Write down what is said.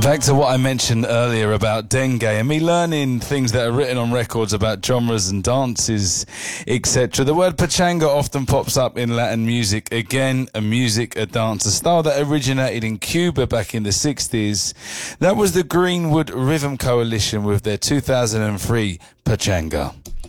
Back to what I mentioned earlier about dengue and me learning things that are written on records about genres and dances, etc. The word pachanga often pops up in Latin music. Again, a dance, a style that originated in Cuba back in the 60s. That was the Greenwood Rhythm Coalition with their 2003 Pachanga.